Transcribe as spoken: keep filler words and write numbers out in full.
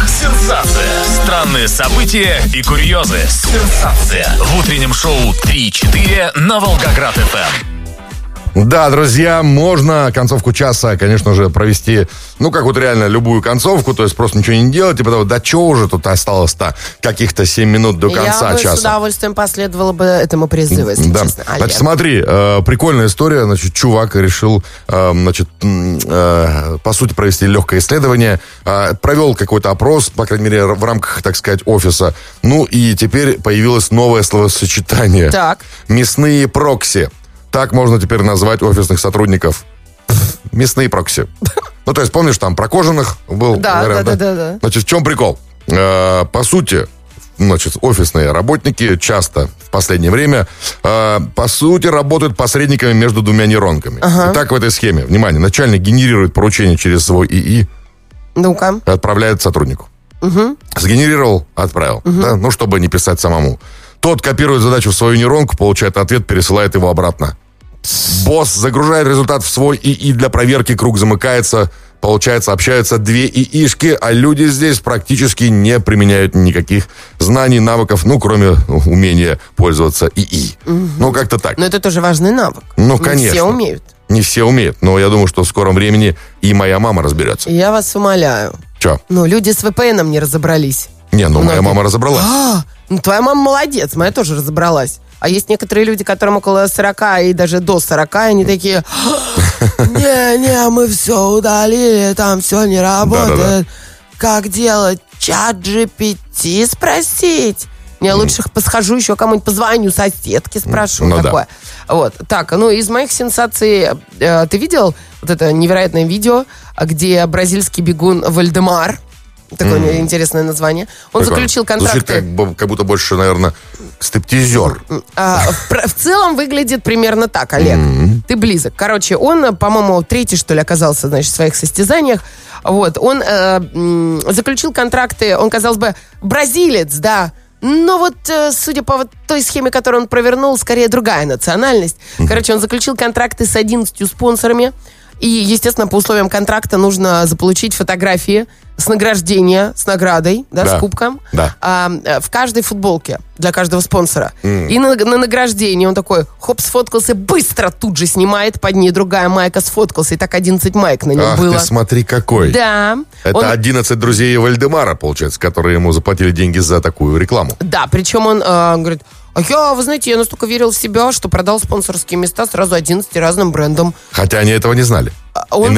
Сенсация. Странные события и курьезы. Сенсация. В утреннем шоу три-четыре на Волгоград-ФМ. Да, друзья, можно концовку часа, конечно же, провести, ну, как вот реально любую концовку, то есть просто ничего не делать, типа того, да что уже тут осталось-то каких-то семь минут до конца Я бы часа. с удовольствием последовала бы этому призыву, если Да. честно. Значит, смотри, э, прикольная история, значит, чувак решил, э, значит, э, по сути, провести легкое исследование, э, провел какой-то опрос, по крайней мере, в рамках, так сказать, офиса, ну, и теперь появилось новое словосочетание. Так. Мясные прокси. Так можно теперь назвать офисных сотрудников. Мясные прокси. Ну, то есть, помнишь, там про кожаных был Да, вариант, да, да, да, да. Значит, в чем прикол? Э, по сути, значит, офисные работники часто в последнее время, э, по сути, работают посредниками между двумя нейронками. Ага. Итак, в этой схеме, внимание, начальник генерирует поручение через свой ИИ, Ну-ка. отправляет сотруднику. Угу. Сгенерировал, отправил. Угу. Да? Ну, чтобы не писать самому. Тот копирует задачу в свою нейронку, получает ответ, пересылает его обратно. Босс загружает результат в свой ИИ для проверки, круг замыкается, получается, общаются две ИИшки, а люди здесь практически не применяют никаких знаний, навыков, ну, кроме умения пользоваться ИИ. Угу. Ну, как-то так. Но это тоже важный навык. Ну, Не конечно. все умеют. Не все умеют, но я думаю, что в скором времени и моя мама разберется. Я вас умоляю. Че? Ну, люди с вэ пэ эном не разобрались. Не, ну, Многие. моя мама разобралась. А, ну твоя мама молодец, моя тоже разобралась. А есть некоторые люди, которым около сорока и даже до сорока, они такие: не-не, мы все удалили, там все не работает. Да-да-да. Как делать? Чат джи пи ти спросить? Я лучше посхожу, еще кому-нибудь позвоню, соседке спрошу. Ну, такое. да. Вот. Так, ну из моих сенсаций, э, ты видел вот это невероятное видео, где бразильский бегун Вальдемар, такое mm. интересное название, он Прикольно. заключил контракты. Звучит как, бы- как будто больше, наверное, стриптизер. А, в, в целом выглядит примерно так, Олег. Mm-hmm. Ты близок. Короче, он, по-моему, третий, что ли, оказался, значит, в своих состязаниях. Вот. Он э, м, заключил контракты, он, казалось бы, бразилец, да. Но вот, э, судя по вот той схеме, которую он провернул, скорее другая национальность. Mm-hmm. Короче, он заключил контракты с одиннадцатью спонсорами. И, естественно, по условиям контракта нужно заполучить фотографии с награждения, с наградой, да, Да. с кубком, Да. а, в каждой футболке для каждого спонсора. Mm. И на, на награждении он такой, хоп, сфоткался, быстро тут же снимает, под ней другая майка, сфоткался. И так одиннадцать майк на нем Ах было. ты, смотри, какой. Да. Это Он- одиннадцать друзей Вальдемара, получается, которые ему заплатили деньги за такую рекламу. Да, причем он э, говорит: а я, вы знаете, я настолько верил в себя, что продал спонсорские места сразу одиннадцати разным брендам. Хотя они этого не знали. А Он